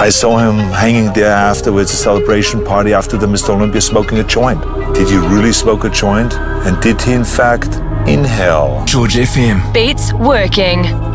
I saw him hanging there afterwards, a celebration party after the Mr. Olympia, smoking a joint. Did he really smoke a joint? And did he in fact inhale? George FM. Beats working.